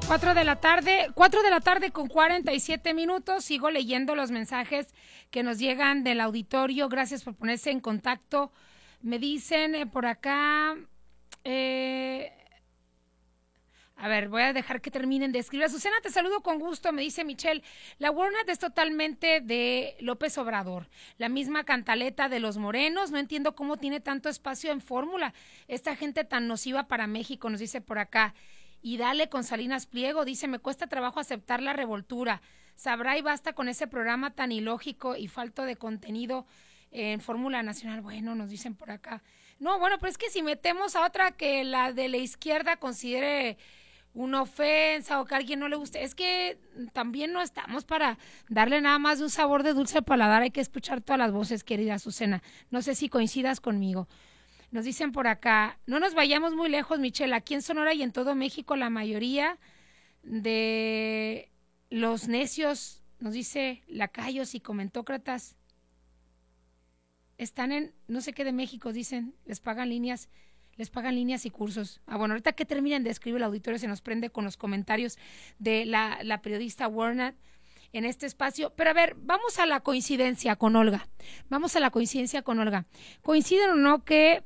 4 de la tarde con 47 minutos. Sigo leyendo los mensajes que nos llegan del auditorio. Gracias por ponerse en contacto. Me dicen por acá, a ver, voy a dejar que terminen de escribir. Susana, te saludo con gusto, me dice Michelle. La Warner es totalmente de López Obrador, la misma cantaleta de los morenos. No entiendo cómo tiene tanto espacio en fórmula. Esta gente tan nociva para México, nos dice por acá. Y dale con Salinas Pliego, dice, me cuesta trabajo aceptar la revoltura. Sabrá y basta con ese programa tan ilógico y falto de contenido en Fórmula Nacional. Bueno, nos dicen por acá. No, bueno, pero es que si metemos a otra que la de la izquierda considere una ofensa o que a alguien no le guste, es que también no estamos para darle nada más de un sabor de dulce al paladar. Hay que escuchar todas las voces, querida Susana. No sé si coincidas conmigo. Nos dicen por acá, no nos vayamos muy lejos, Michelle, aquí en Sonora y en todo México la mayoría de los necios, nos dice lacayos y comentócratas, están en, no sé qué de México, dicen, les pagan líneas y cursos. Bueno, ahorita que terminen de escribir el auditorio se nos prende con los comentarios de la periodista Warner en este espacio. Pero a ver, vamos a la coincidencia con Olga. ¿Coinciden o no que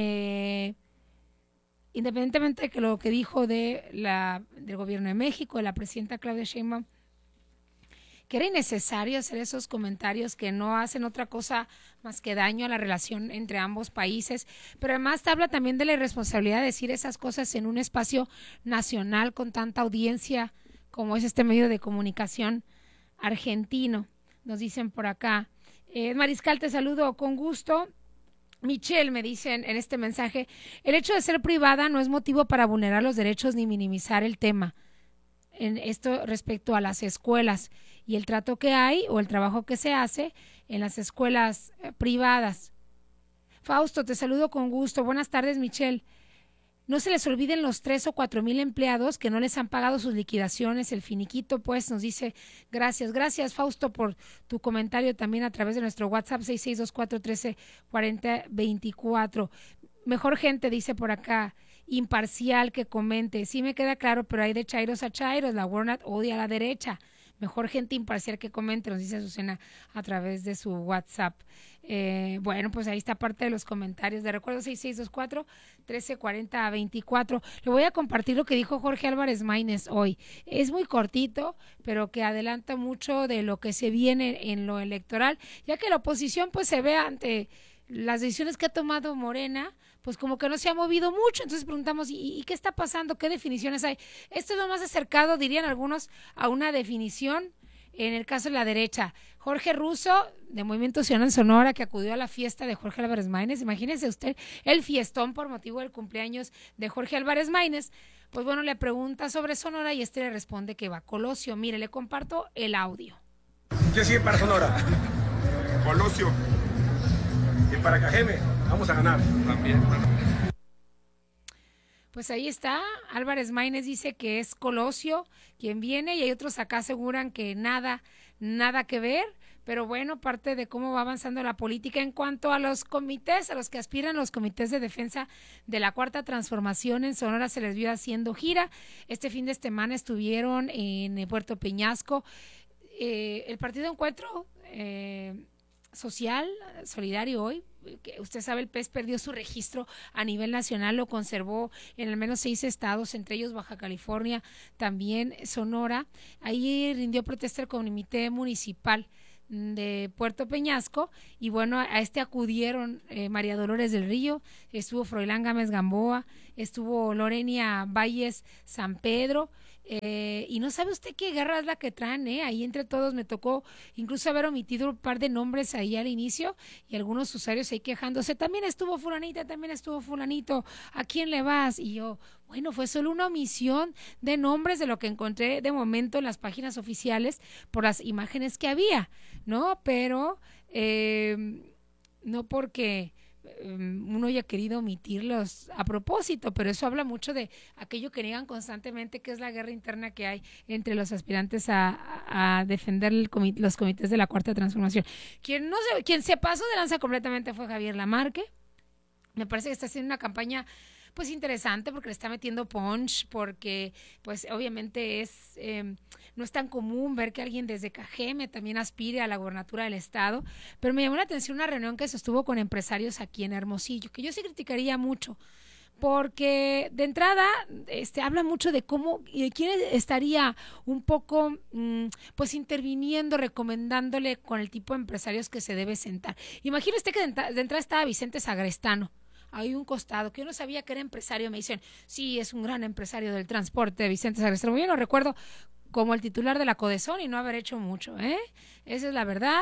independientemente de que lo que dijo del gobierno de México, de la presidenta Claudia Sheinbaum, que era innecesario hacer esos comentarios que no hacen otra cosa más que daño a la relación entre ambos países, pero además te habla también de la irresponsabilidad de decir esas cosas en un espacio nacional con tanta audiencia como es este medio de comunicación argentino? Nos dicen por acá. Mariscal, te saludo con gusto. Michelle, me dicen en este mensaje, el hecho de ser privada no es motivo para vulnerar los derechos ni minimizar el tema. En esto respecto a las escuelas y el trato que hay o el trabajo que se hace en las escuelas privadas. Fausto, te saludo con gusto. Buenas tardes, Michelle. No se les olviden los 3,000 o 4,000 empleados que no les han pagado sus liquidaciones, el finiquito, pues, nos dice, gracias Fausto por tu comentario también a través de nuestro WhatsApp 6624134024. Mejor gente, dice por acá, imparcial que comente. Sí me queda claro, pero hay de chairos a chairos, la Warner odia a la derecha. Mejor gente imparcial que comente, nos dice Susana a través de su WhatsApp. Bueno, pues ahí está parte de los comentarios. De recuerdo 6624-1340-24. Le voy a compartir lo que dijo Jorge Álvarez Maínez hoy. Es muy cortito, pero que adelanta mucho de lo que se viene en lo electoral, ya que la oposición pues se ve ante las decisiones que ha tomado Morena, pues como que no se ha movido mucho. Entonces preguntamos, ¿y qué está pasando? ¿Qué definiciones hay? Esto es lo más acercado, dirían algunos, a una definición en el caso de la derecha. Jorge Russo, de Movimiento Ciudadano en Sonora, que acudió a la fiesta de Jorge Álvarez Maínez. Imagínense usted el fiestón por motivo del cumpleaños de Jorge Álvarez Maínez. Pues bueno, le pregunta sobre Sonora y le responde que va Colosio. Mire, le comparto el audio. ¿Qué sigue para Sonora? Colosio. Y para Cajeme, vamos a ganar también. Pues ahí está, Álvarez Maínez dice que es Colosio quien viene y hay otros acá aseguran que nada que ver, pero bueno, parte de cómo va avanzando la política en cuanto a los comités, a los que aspiran los comités de defensa de la Cuarta Transformación en Sonora se les vio haciendo gira. Este fin de semana estuvieron en Puerto Peñasco, el Partido Encuentro Social, Solidario hoy, que usted sabe, el PES perdió su registro a nivel nacional, lo conservó en al menos 6 estados, entre ellos Baja California, también Sonora. Ahí rindió protesta el comité municipal de Puerto Peñasco y bueno, a este acudieron María Dolores del Río, estuvo Froilán Gámez Gamboa, estuvo Lorenia Valles San Pedro, y no sabe usted qué guerra es la que traen, ahí entre todos. Me tocó incluso haber omitido un par de nombres ahí al inicio y algunos usuarios ahí quejándose, también estuvo fulanita, también estuvo fulanito, ¿a quién le vas? Y yo, bueno, fue solo una omisión de nombres de lo que encontré de momento en las páginas oficiales por las imágenes que había, ¿no? Pero no porque uno haya querido omitirlos a propósito, pero eso habla mucho de aquello que niegan constantemente, que es la guerra interna que hay entre los aspirantes a defender los comités de la Cuarta Transformación. Quien se pasó de lanza completamente fue Javier Lamarque. Me parece que está haciendo una campaña pues interesante porque le está metiendo punch, porque pues obviamente no es tan común ver que alguien desde Cajeme también aspire a la gobernatura del estado, pero me llamó la atención una reunión que se estuvo con empresarios aquí en Hermosillo, que yo sí criticaría mucho, porque de entrada habla mucho de cómo y quién estaría un poco pues interviniendo, recomendándole con el tipo de empresarios que se debe sentar. Imagínese usted que de entrada estaba Vicente Sagrestano ahí un costado, que yo no sabía que era empresario. Me dicen, sí, es un gran empresario del transporte, Vicente Sagrestano. Yo lo recuerdo como el titular de la Codesón y no haber hecho mucho, esa es la verdad.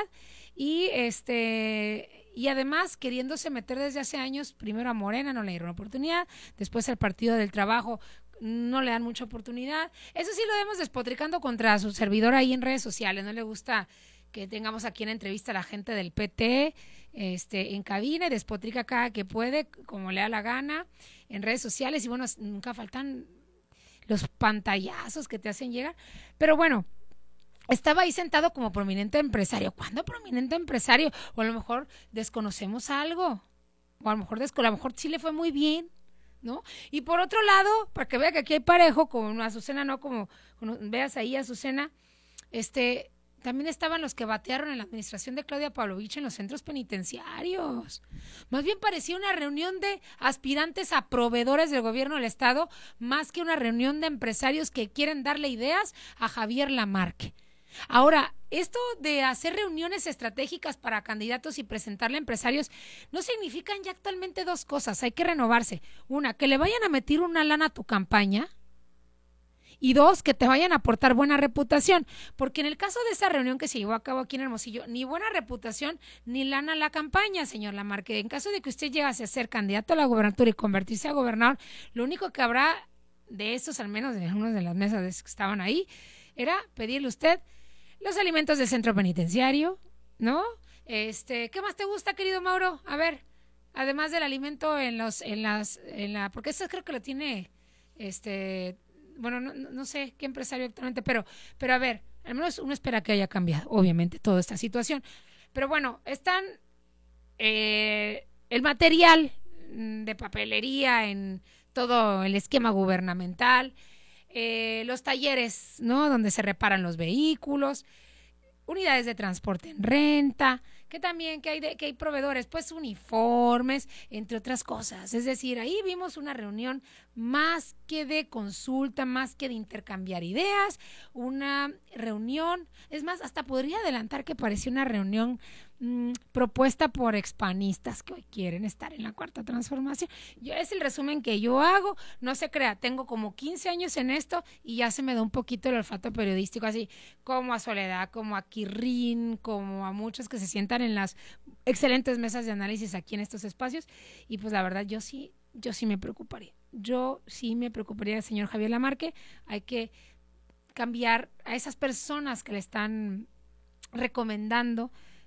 Y además queriéndose meter desde hace años, primero a Morena no le dieron oportunidad, después al Partido del Trabajo no le dan mucha oportunidad. Eso sí lo vemos despotricando contra su servidor ahí en redes sociales. No le gusta que tengamos aquí en entrevista a la gente del PT en cabina y despotrica cada que puede, como le da la gana, en redes sociales. Y bueno, nunca faltan los pantallazos que te hacen llegar. Pero bueno, estaba ahí sentado como prominente empresario. ¿Cuándo prominente empresario? O a lo mejor desconocemos algo. O a lo mejor sí le fue muy bien, ¿no? Y por otro lado, para que vea que aquí hay parejo, como Azucena, ¿no? Como veas ahí Azucena, también estaban los que batearon en la administración de Claudia Pavlovich en los centros penitenciarios. Más bien parecía una reunión de aspirantes a proveedores del gobierno del estado, más que una reunión de empresarios que quieren darle ideas a Javier Lamarque. Ahora, esto de hacer reuniones estratégicas para candidatos y presentarle a empresarios no significan ya actualmente dos cosas. Hay que renovarse. Una, que le vayan a meter una lana a tu campaña. Y dos, que te vayan a aportar buena reputación, porque en el caso de esa reunión que se llevó a cabo aquí en Hermosillo, ni buena reputación ni lana a la campaña, señor Lamarque. En caso de que usted llegase a ser candidato a la gobernatura y convertirse a gobernador, lo único que habrá de estos, al menos de unas de las mesas que estaban ahí, era pedirle a usted los alimentos del centro penitenciario, ¿no? ¿Qué más te gusta, querido Mauro? A ver, además del alimento porque eso creo que lo tiene, bueno, no sé qué empresario actualmente, pero a ver, al menos uno espera que haya cambiado, obviamente, toda esta situación. Pero bueno, están el material de papelería en todo el esquema gubernamental, los talleres, ¿no? Donde se reparan los vehículos, unidades de transporte en renta, que también que hay proveedores, pues uniformes, entre otras cosas. Es decir, ahí vimos una reunión más que de consulta, más que de intercambiar ideas, una reunión, es más, hasta podría adelantar que parecía una reunión propuesta por expanistas que hoy quieren estar en la Cuarta Transformación. Es el resumen que yo hago, no se crea, tengo como 15 años en esto y ya se me da un poquito el olfato periodístico, así como a Soledad, como a Quirrín, como a muchos que se sientan en las excelentes mesas de análisis aquí en estos espacios, y pues la verdad yo sí me preocuparía. Yo sí me preocuparía, señor Javier Lamarque. Hay que cambiar a esas personas que le están recomendando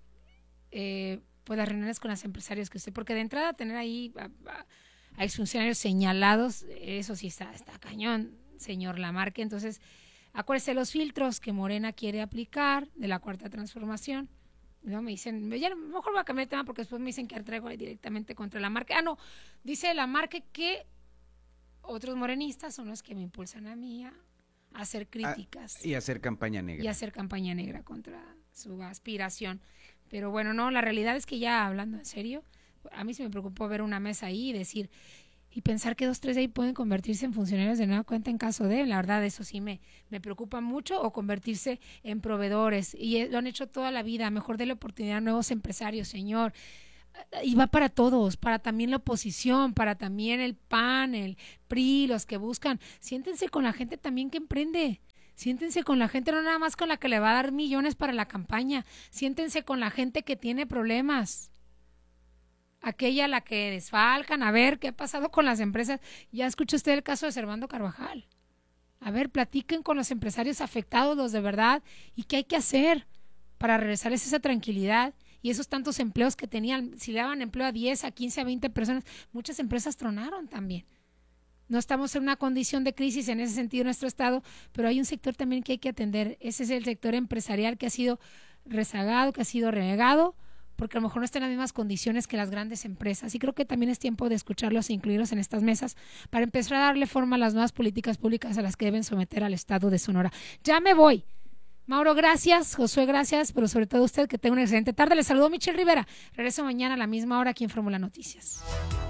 pues las reuniones con los empresarios que usted, porque de entrada tener ahí a exfuncionarios señalados, eso sí está cañón, señor Lamarque. Entonces, acuérdese los filtros que Morena quiere aplicar de la Cuarta Transformación. No me dicen, ya a lo mejor voy a cambiar de tema porque después me dicen que traigo directamente contra Lamarque. No, dice Lamarque que otros morenistas son los que me impulsan a mí a hacer críticas. Y hacer campaña negra. Y hacer campaña negra contra su aspiración. Pero bueno, no, la realidad es que ya hablando en serio, a mí sí me preocupó ver una mesa ahí y decir, y pensar que 2, 3 de ahí pueden convertirse en funcionarios de nueva cuenta en caso de, la verdad eso sí me preocupa mucho, o convertirse en proveedores, y lo han hecho toda la vida. Mejor déle oportunidad a nuevos empresarios, señor. Y va para todos, para también la oposición, para también el PAN, el PRI, los que buscan. Siéntense con la gente también que emprende. Siéntense con la gente, no nada más con la que le va a dar millones para la campaña. Siéntense con la gente que tiene problemas. Aquella a la que desfalcan. A ver, ¿qué ha pasado con las empresas? Ya escuchó usted el caso de Servando Carvajal. A ver, platiquen con los empresarios afectados, los de verdad, y qué hay que hacer para regresarles esa tranquilidad y esos tantos empleos que tenían. Si le daban empleo a 10, a 15, a 20 personas, muchas empresas tronaron también. No estamos en una condición de crisis en ese sentido en nuestro estado, pero hay un sector también que hay que atender. Ese es el sector empresarial que ha sido rezagado, que ha sido renegado porque a lo mejor no están en las mismas condiciones que las grandes empresas. Y creo que también es tiempo de escucharlos e incluirlos en estas mesas para empezar a darle forma a las nuevas políticas públicas a las que deben someter al Estado de Sonora. Ya me voy. Mauro, gracias. Josué, gracias. Pero sobre todo usted, que tenga una excelente tarde. Les saludo Michelle Rivera. Regreso mañana a la misma hora aquí en Fórmula Noticias.